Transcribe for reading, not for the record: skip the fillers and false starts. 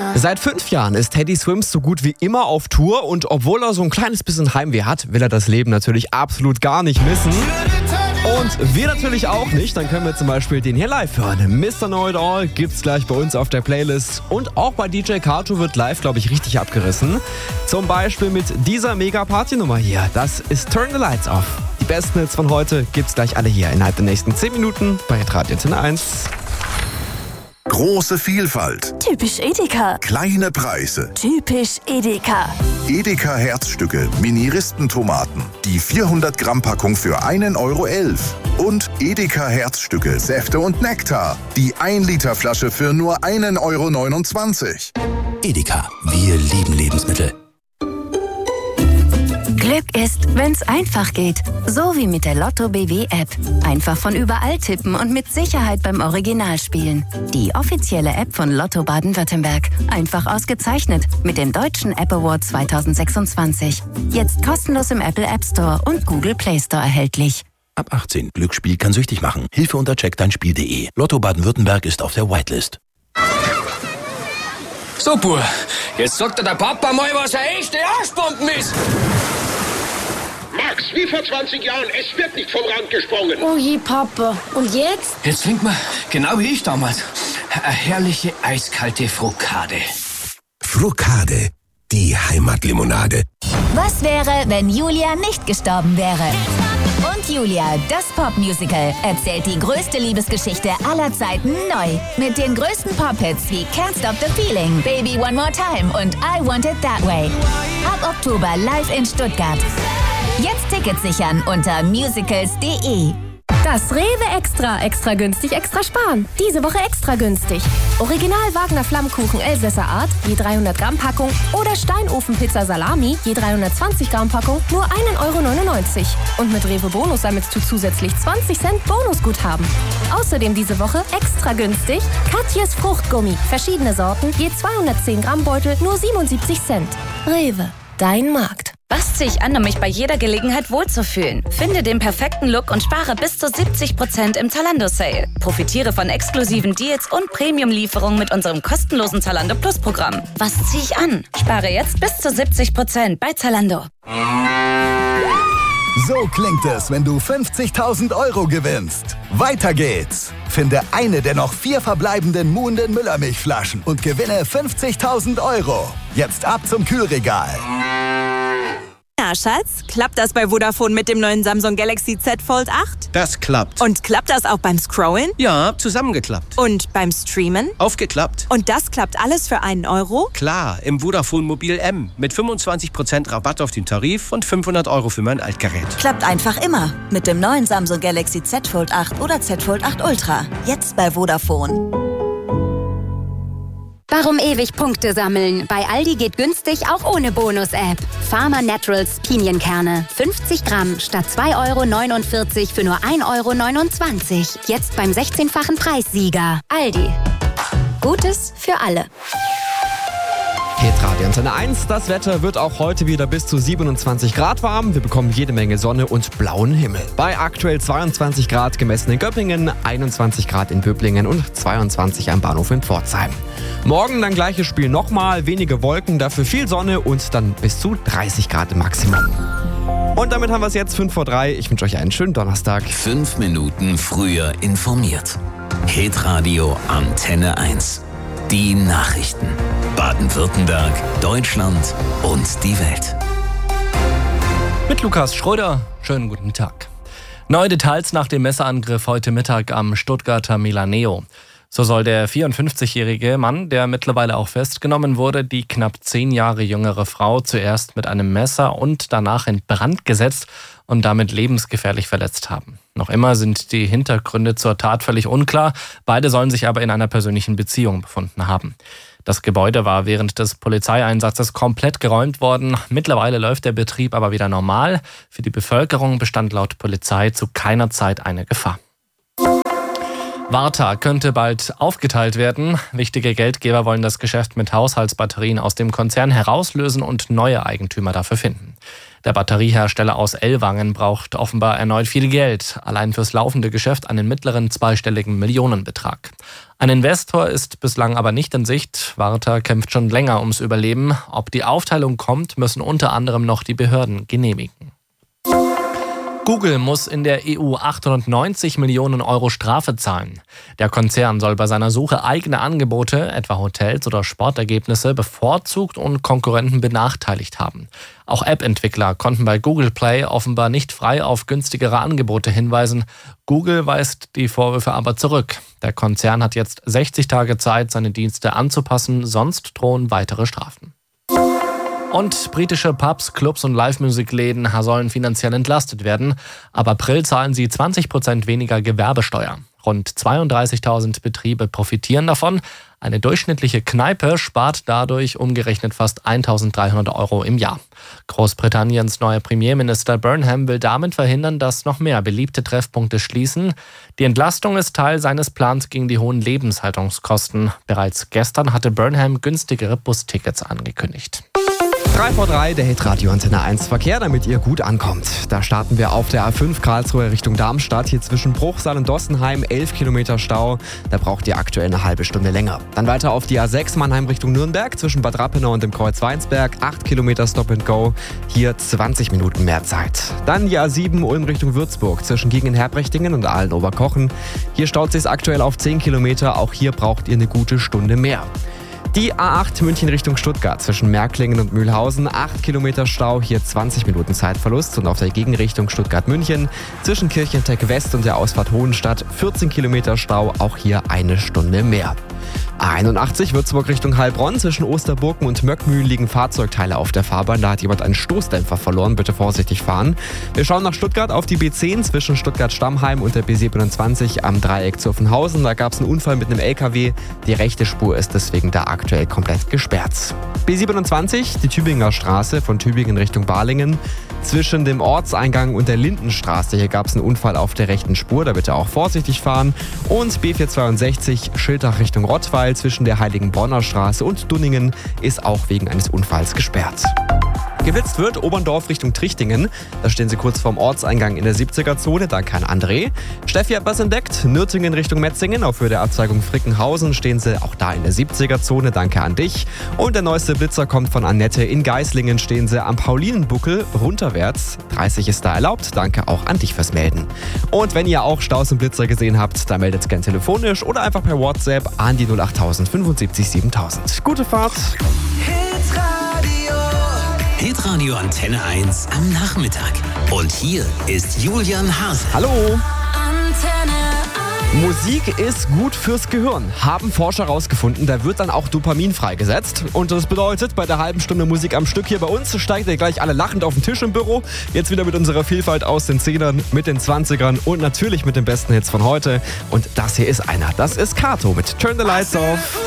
Seit 5 Jahren ist Teddy Swims so gut wie immer auf Tour und obwohl er so ein kleines bisschen Heimweh hat, will er das Leben natürlich absolut gar nicht missen. Und wir natürlich auch nicht, dann können wir zum Beispiel den hier live hören. Mr. Know It All gibt's gleich bei uns auf der Playlist und auch bei DJ Kato wird live, glaube ich, richtig abgerissen. Zum Beispiel mit dieser Mega-Party-Nummer hier, das ist Turn the Lights Off. Die besten Hits von heute gibt's gleich alle hier innerhalb der nächsten 10 Minuten bei Radio Antenne 1. Große Vielfalt. Typisch Edeka. Kleine Preise. Typisch Edeka. Edeka Herzstücke, Mini-Ristentomaten. Die 400 Gramm Packung für 1,11 Euro. Und Edeka Herzstücke, Säfte und Nektar. Die 1 Liter Flasche für nur 1,29 Euro. Edeka, wir lieben Lebensmittel. Glück ist, wenn's einfach geht. So wie mit der Lotto BW App. Einfach von überall tippen und mit Sicherheit beim Original spielen. Die offizielle App von Lotto Baden-Württemberg. Einfach ausgezeichnet mit dem Deutschen App Award 2026. Jetzt kostenlos im Apple App Store und Google Play Store erhältlich. Ab 18. Glücksspiel kann süchtig machen. Hilfe unter checkdeinspiel.de. Lotto Baden-Württemberg ist auf der Whitelist. So, Bub, jetzt sagt dir der Papa mal, was eine echte Arschbomben ist. Max, wie vor 20 Jahren, es wird nicht vom Rand gesprungen. Oh je, Papa. Und jetzt? Jetzt trinkt man, genau wie ich damals, eine herrliche eiskalte Frukade. Frukade, die Heimatlimonade. Was wäre, wenn Julia nicht gestorben wäre? Und Julia, das Popmusical, erzählt die größte Liebesgeschichte aller Zeiten neu. Mit den größten Pop-Hits wie Can't Stop the Feeling, Baby One More Time und I Want It That Way. Ab Oktober live in Stuttgart. Jetzt Tickets sichern unter musicals.de. Das Rewe Extra günstig, extra sparen. Diese Woche extra günstig. Original Wagner Flammkuchen Elsässer Art, je 300 Gramm Packung oder Steinofenpizza Salami, je 320 Gramm Packung, nur 1,99 Euro. Und mit Rewe Bonus sammelst du zusätzlich 20 Cent Bonusguthaben. Außerdem diese Woche extra günstig Katjes Fruchtgummi, verschiedene Sorten, je 210 Gramm Beutel, nur 77 Cent. Rewe, dein Markt. Was ziehe ich an, um mich bei jeder Gelegenheit wohlzufühlen? Finde den perfekten Look und spare bis zu 70% im Zalando-Sale. Profitiere von exklusiven Deals und Premium-Lieferungen mit unserem kostenlosen Zalando Plus-Programm. Was ziehe ich an? Spare jetzt bis zu 70% bei Zalando. So klingt es, wenn du 50.000 Euro gewinnst. Weiter geht's. Finde eine der noch 4 verbleibenden Muhnden Müllermilchflaschen und gewinne 50.000 Euro. Jetzt ab zum Kühlregal. Na, Schatz, klappt das bei Vodafone mit dem neuen Samsung Galaxy Z Fold 8? Das klappt. Und klappt das auch beim Scrollen? Ja, zusammengeklappt. Und beim Streamen? Aufgeklappt. Und das klappt alles für 1 Euro? Klar, im Vodafone Mobil M. Mit 25% Rabatt auf den Tarif und 500 Euro für mein Altgerät. Klappt einfach immer. Mit dem neuen Samsung Galaxy Z Fold 8 oder Z Fold 8 Ultra. Jetzt bei Vodafone. Warum ewig Punkte sammeln? Bei Aldi geht günstig auch ohne Bonus-App. Farmer Naturals Pinienkerne. 50 Gramm statt 2,49 € für nur 1,29 €. Jetzt beim 16-fachen Preissieger. Aldi. Gutes für alle. Radio Antenne 1. Das Wetter wird auch heute wieder bis zu 27 Grad warm. Wir bekommen jede Menge Sonne und blauen Himmel. Bei aktuell 22 Grad gemessen in Göppingen, 21 Grad in Böblingen und 22 am Bahnhof in Pforzheim. Morgen dann gleiches Spiel nochmal, wenige Wolken, dafür viel Sonne und dann bis zu 30 Grad im Maximum. Und damit haben wir es jetzt 5:03. Ich wünsche euch einen schönen Donnerstag. 5 Minuten früher informiert. Hitradio Antenne 1. Die Nachrichten. Baden-Württemberg, Deutschland und die Welt. Mit Lukas Schröder. Schönen guten Tag. Neue Details nach dem Messerangriff heute Mittag am Stuttgarter Milaneo. So soll der 54-jährige Mann, der mittlerweile auch festgenommen wurde, die knapp 10 Jahre jüngere Frau zuerst mit einem Messer und danach in Brand gesetzt und damit lebensgefährlich verletzt haben. Noch immer sind die Hintergründe zur Tat völlig unklar. Beide sollen sich aber in einer persönlichen Beziehung befunden haben. Das Gebäude war während des Polizeieinsatzes komplett geräumt worden. Mittlerweile läuft der Betrieb aber wieder normal. Für die Bevölkerung bestand laut Polizei zu keiner Zeit eine Gefahr. Warta könnte bald aufgeteilt werden. Wichtige Geldgeber wollen das Geschäft mit Haushaltsbatterien aus dem Konzern herauslösen und neue Eigentümer dafür finden. Der Batteriehersteller aus Ellwangen braucht offenbar erneut viel Geld, allein fürs laufende Geschäft einen mittleren zweistelligen Millionenbetrag. Ein Investor ist bislang aber nicht in Sicht. Warta kämpft schon länger ums Überleben. Ob die Aufteilung kommt, müssen unter anderem noch die Behörden genehmigen. Google muss in der EU 890 Millionen Euro Strafe zahlen. Der Konzern soll bei seiner Suche eigene Angebote, etwa Hotels oder Sportergebnisse, bevorzugt und Konkurrenten benachteiligt haben. Auch App-Entwickler konnten bei Google Play offenbar nicht frei auf günstigere Angebote hinweisen. Google weist die Vorwürfe aber zurück. Der Konzern hat jetzt 60 Tage Zeit, seine Dienste anzupassen, sonst drohen weitere Strafen. Und britische Pubs, Clubs und Live-Musikläden sollen finanziell entlastet werden. Ab April zahlen sie 20% weniger Gewerbesteuer. Rund 32.000 Betriebe profitieren davon. Eine durchschnittliche Kneipe spart dadurch umgerechnet fast 1.300 Euro im Jahr. Großbritanniens neuer Premierminister Burnham will damit verhindern, dass noch mehr beliebte Treffpunkte schließen. Die Entlastung ist Teil seines Plans gegen die hohen Lebenshaltungskosten. Bereits gestern hatte Burnham günstigere Bustickets angekündigt. 3 vor 3, der Hitradio Antenne 1 Verkehr, damit ihr gut ankommt. Da starten wir auf der A5 Karlsruhe Richtung Darmstadt. Hier zwischen Bruchsal und Dossenheim 11 Kilometer Stau. Da braucht ihr aktuell eine halbe Stunde länger. Dann weiter auf die A6 Mannheim Richtung Nürnberg. Zwischen Bad Rappenau und dem Kreuz Weinsberg 8 Kilometer Stop and Go. Hier 20 Minuten mehr Zeit. Dann die A7 Ulm Richtung Würzburg. Zwischen Giengen-Herbrechting und Aalen-Oberkochen. Hier staut sich aktuell auf 10 Kilometer. Auch hier braucht ihr eine gute Stunde mehr. Die A8 München Richtung Stuttgart zwischen Märklingen und Mühlhausen, 8 Kilometer Stau, hier 20 Minuten Zeitverlust. Und auf der Gegenrichtung Stuttgart-München zwischen Kirchentech West und der Ausfahrt Hohenstadt 14 Kilometer Stau, auch hier eine Stunde mehr. A81 Würzburg Richtung Heilbronn. Zwischen Osterburken und Möckmühl liegen Fahrzeugteile auf der Fahrbahn. Da hat jemand einen Stoßdämpfer verloren. Bitte vorsichtig fahren. Wir schauen nach Stuttgart auf die B10 zwischen Stuttgart-Stammheim und der B27 am Dreieck Zuffenhausen. Da gab es einen Unfall mit einem LKW. Die rechte Spur ist deswegen da aktuell komplett gesperrt. B27, die Tübinger Straße von Tübingen Richtung Balingen. Zwischen dem Ortseingang und der Lindenstraße. Hier gab es einen Unfall auf der rechten Spur. Da bitte auch vorsichtig fahren. Und B462 Schiltach Richtung Rottweil zwischen der Heiligenbronner Straße und Dunningen ist auch wegen eines Unfalls gesperrt. Geblitzt wird Oberndorf Richtung Trichtingen. Da stehen sie kurz vorm Ortseingang in der 70er-Zone. Danke an André. Steffi hat was entdeckt. Nürtingen Richtung Metzingen. Auf Höhe der Abzweigung Frickenhausen stehen sie auch da in der 70er-Zone. Danke an dich. Und der neueste Blitzer kommt von Annette. In Geislingen stehen sie am Paulinenbuckel runterwärts. 30 ist da erlaubt. Danke auch an dich fürs Melden. Und wenn ihr auch Staus und Blitzer gesehen habt, dann meldet es gerne telefonisch oder einfach per WhatsApp an die 08000 75 7000. Gute Fahrt. Hitradio Antenne 1 am Nachmittag. Und hier ist Julian Haas. Hallo. Musik ist gut fürs Gehirn, haben Forscher rausgefunden. Da wird dann auch Dopamin freigesetzt. Und das bedeutet, bei der halben Stunde Musik am Stück hier bei uns steigt ihr gleich alle lachend auf den Tisch im Büro. Jetzt wieder mit unserer Vielfalt aus den 10ern, mit den 20ern und natürlich mit den besten Hits von heute. Und das hier ist einer. Das ist Kato mit Turn the Lights Off.